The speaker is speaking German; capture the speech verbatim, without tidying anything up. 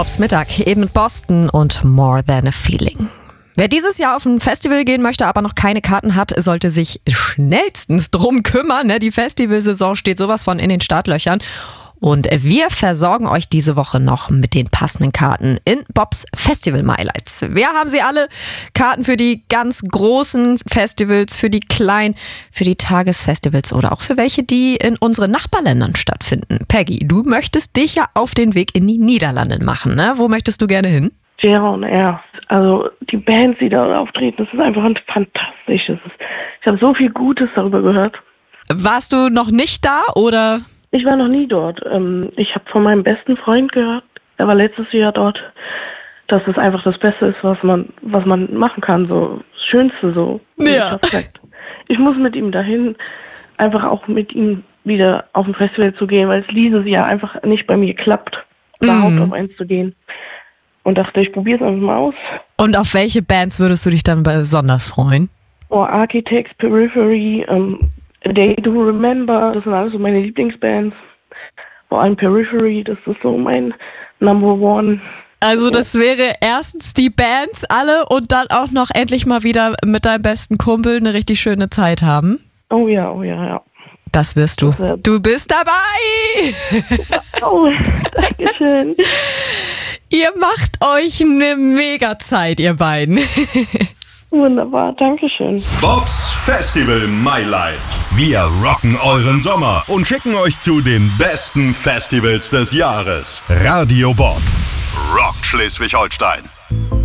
Bobs Mittag, eben mit Boston und More Than a Feeling. Wer dieses Jahr auf ein Festival gehen möchte, aber noch keine Karten hat, sollte sich schnellstens drum kümmern. Ne? Die Festivalsaison steht sowas von in den Startlöchern. Und wir versorgen euch diese Woche noch mit den passenden Karten in Bobs Festival Highlights. Wir haben sie alle. Karten für die ganz großen Festivals, für die kleinen, für die Tagesfestivals oder auch für welche, die in unseren Nachbarländern stattfinden. Peggy, du möchtest dich ja auf den Weg in die Niederlande machen, ne? Wo möchtest du gerne hin? J R R. Also die Bands, die da auftreten, das ist einfach ein fantastisches. Ich habe so viel Gutes darüber gehört. Warst du noch nicht da oder? Ich war noch nie dort. Ich habe von meinem besten Freund gehört, er war letztes Jahr dort, dass es einfach das Beste ist, was man was man machen kann, so das Schönste so. Ja. Ich muss mit ihm dahin, einfach auch mit ihm wieder auf ein Festival zu gehen, weil es dieses Jahr einfach nicht bei mir klappt, überhaupt Mhm. auf eins zu gehen. Und dachte, ich probiere es einfach mal aus. Und auf welche Bands würdest du dich dann besonders freuen? Oh, Architects, Periphery, ähm, Day to Remember, das sind alles so meine Lieblingsbands. Vor allem Periphery, das ist so mein Number One. Also das wäre erstens die Bands alle und dann auch noch endlich mal wieder mit deinem besten Kumpel eine richtig schöne Zeit haben. Oh ja, oh ja, ja. Das wirst du. Das wär- Du bist dabei! Oh, danke schön. Ihr macht euch eine mega Zeit, ihr beiden. Wunderbar, danke schön. Bobs Festival Highlights. Wir rocken euren Sommer und schicken euch zu den besten Festivals des Jahres. Radio Bob rockt Schleswig-Holstein.